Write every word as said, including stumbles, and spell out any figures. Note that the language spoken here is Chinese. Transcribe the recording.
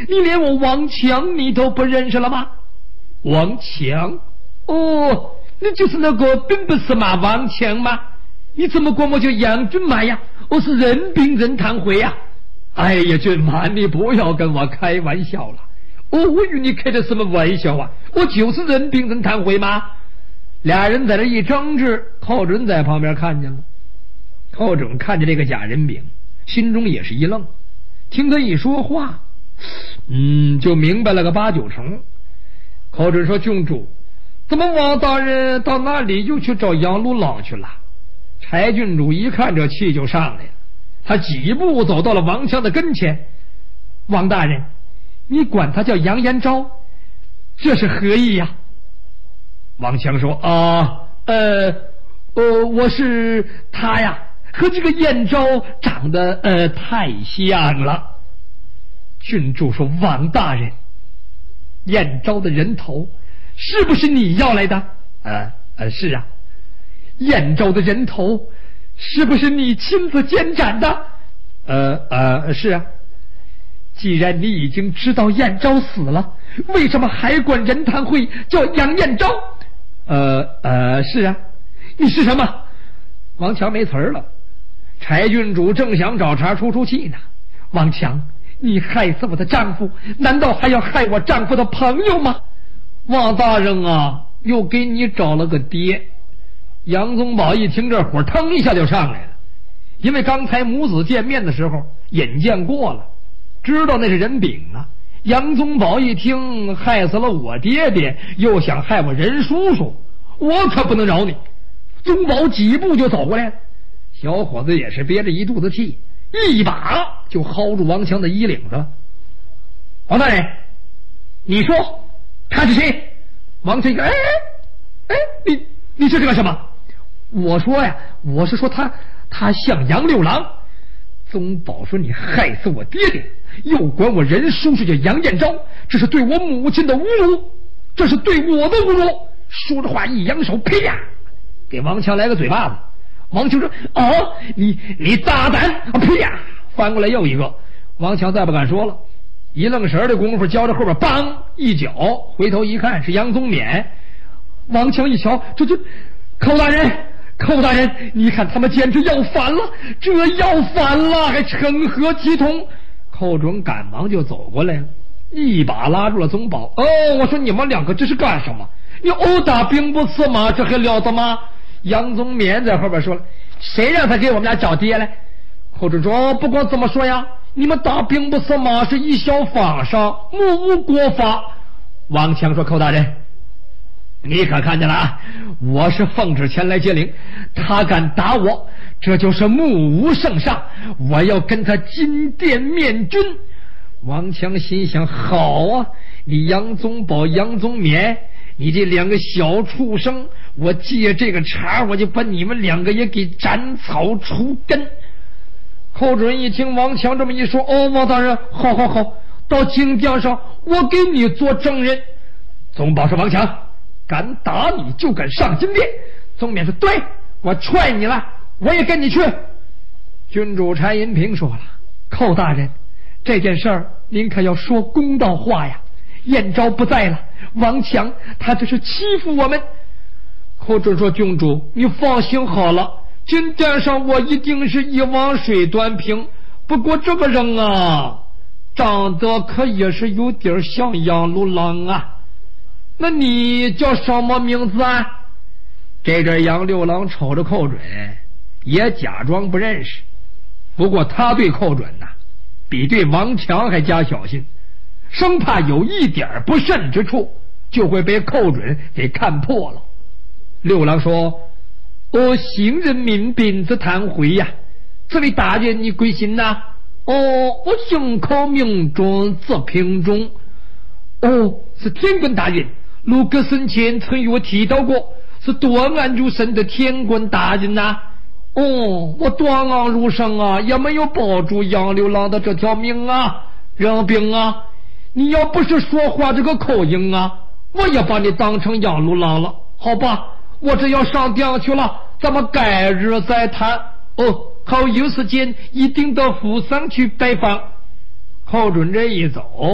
你连我王强你都不认识了吗？王强？哦，那就是那个并不是嘛王强吗？你怎么管我叫杨俊马呀？我是人兵人谈会呀！哎呀，俊马，你不要跟我开玩笑了。哦，我与你开的什么玩笑啊？我就是人兵人谈会吗？俩人在这一争执，寇准在旁边看见了。寇准看见这个假人兵，心中也是一愣，听他一说话，嗯，就明白了个八九成。寇准说：“郡主，怎么王大人到那里又去找杨六郎去了？”柴郡主一看这气就上来了，他几步走到了王强的跟前：“王大人，你管他叫杨延昭，这是何意呀？”王强说：“啊，呃，呃，我是他呀，和这个延昭长得呃太像了。”郡主说：“王大人，延昭的人头是不是你要来的？”呃呃，是啊。延昭的人头是不是你亲自监斩的？呃呃，是啊。既然你已经知道延昭死了，为什么还管人谈会叫杨延昭？呃呃，是啊。你是什么？王强没词儿了。柴郡主正想找茬出出气呢。王强，你害死我的丈夫，难道还要害我丈夫的朋友吗？王大人啊，又给你找了个爹。杨宗保一听这火，腾一下就上来了，因为刚才母子见面的时候引荐过了，知道那是人饼啊。杨宗保一听害死了我爹爹，又想害我任叔叔，我可不能饶你。宗保几步就走过来了，小伙子也是憋着一肚子气，一把就薅住王强的衣领子了。王大人，你说他是谁？王强一个，哎哎，你你这是干什么？我说呀，我是说他他像杨六郎。宗保说：“你害死我爹爹，又管我任叔叔叫杨延昭，这是对我母亲的侮辱，这是对我的侮辱。”说着话一扬手，啪呀，给王强来个嘴巴子。王强说：“哦，你你大胆！”啪呀，翻过来又一个。王强再不敢说了，一愣神的功夫，交着后边梆一脚，回头一看是杨宗勉。王强一瞧，这就寇大人，寇大人，你看他们简直要反了，这要反了，还成何体统？寇准赶忙就走过来了，一把拉住了宗保。哦，我说你们两个这是干什么？你殴打兵不死吗？这还了得吗？杨宗勉在后边说了：“谁让他给我们俩找爹来？”寇准说：“不管怎么说呀，你们打兵不死吗是一小法上，目无国法。”王强说：“寇大人，你可看见了啊？我是奉旨前来接令，他敢打我，这就是目无圣上，我要跟他金殿面君。”王强心想：好啊，你杨宗保、杨宗勉，你这两个小畜生，我借这个茬，我就把你们两个也给斩草除根。寇准一听王强这么一说，哦，王大人，好好好，到金殿上我给你做证人。宗保说：“王强，敢打你就敢上金殿。”宗勉说：“对，我踹你了，我也跟你去。”君主柴银平说了：“寇大人，这件事儿您可要说公道话呀，延昭不在了，王强他这是欺负我们。”寇准说：“郡主你放心好了，金殿上我一定是一碗水端平，不过这个人啊长得可也是有点像杨六郎啊。那你叫什么名字啊？”这阵杨六郎瞅着寇准，也假装不认识，不过他对寇准呐、啊、比对王强还加小心，生怕有一点不慎之处就会被寇准给看破了。六郎说：“我行人民兵之谭回呀，这位大人你贵姓呐？”“哦，我姓寇名忠，字平忠。”“哦，是天官大人，卢哥生前曾与我提到过，是断案如神的天官大人呐。”“哦，我断案如神啊，也没有保住杨六郎的这条命啊。任兵啊，你要不是说话这个口音啊，我也把你当成杨六郎了。好吧，我这要上殿去了，咱们改日再谈。哦，好，有时间一定到府上去拜访。”寇准这一走，